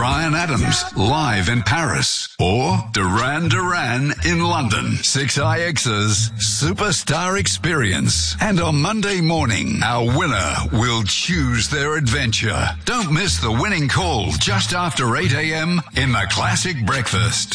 Brian Adams, live in Paris. Or Duran Duran in London. 6IX's Superstar Experience. And on Monday morning, our winner will choose their adventure. Don't miss the winning call just after 8 a.m. in the Classic Breakfast.